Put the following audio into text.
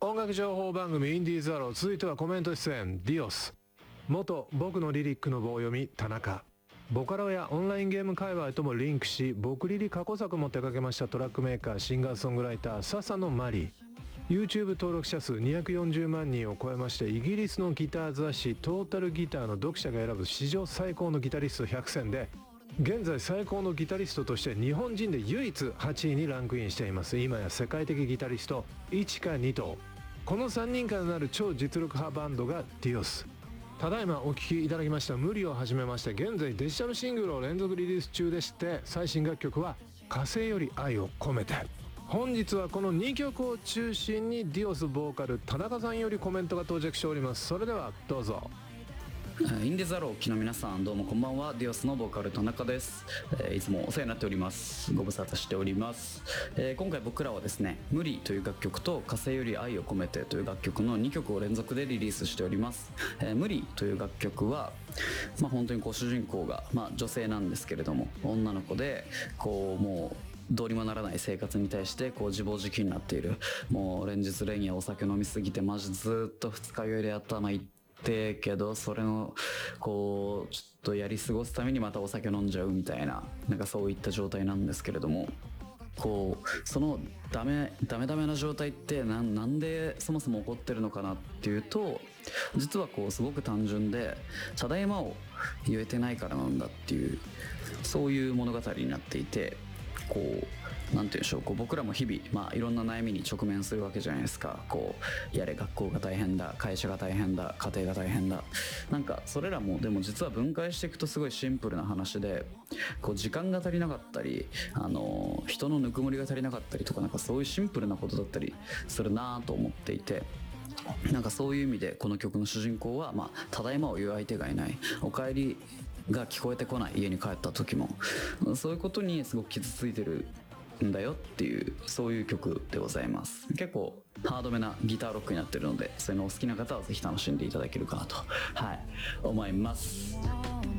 音楽情報番組インディーズアロー、続いてはコメント出演ディオス。元僕のリリックの棒読み田中。ボカロやオンラインゲーム界隈ともリンクし、僕リリ過去作も手掛けましたトラックメーカー、シンガーソングライター笹野マリ。 YouTube 登録者数240万人を超えまして、イギリスのギター雑誌トータルギターの読者が選ぶ史上最高のギタリスト100選で、現在最高のギタリストとして日本人で唯一8位にランクインしています。今や世界的ギタリスト1か2と、この3人からなる超実力派バンドがディオス。ただいまお聴きいただきました無理をはじめまして、現在デジタルシングルを連続リリース中でして、最新楽曲は火星より愛を込めて。本日はこの2曲を中心にディオスボーカル田中さんよりコメントが到着しております。それではどうぞ。 インディーズアローをお聞きの皆さん、どうもこんばんは。ディオスのボーカル田中です。いつもお世話になっております。ご無沙汰しております。今回僕らはですね、無理という楽曲と火星より愛を込めてという楽曲の2曲を連続でリリースしております。無理という楽曲は、本当にこう主人公が、女性なんですけれども、女の子でこうもうどうにもならない生活に対してこう自暴自棄になっている。もう連日連夜お酒飲みすぎてマジずっと二日酔いで頭いってけど、それのこうちょっとやり過ごすためにまたお酒飲んじゃうみたいな、なんかそういった状態なんですけれども、こうそのダメな状態ってなんでそもそも起こってるのかなっていうと、実はこうすごく単純で、ただいまを言えてないからなんだっていう、そういう物語になっていて、こうなんていうんでしょう、こう僕らも日々、いろんな悩みに直面するわけじゃないですか。こうやれ学校が大変だ、会社が大変だ、家庭が大変だ、なんかそれらもでも実は分解していくとすごいシンプルな話で、こう時間が足りなかったり、人のぬくもりが足りなかったりとか、なんかそういうシンプルなことだったりするなと思っていて、なんかそういう意味でこの曲の主人公は、ただいまを言う相手がいない、おかえりが聞こえてこない、家に帰った時もそういうことにすごく傷ついてるんだよっていう、そういう曲でございます。結構ハードめなギターロックになってるので、そういうのお好きな方はぜひ楽しんでいただけるかなと、思います。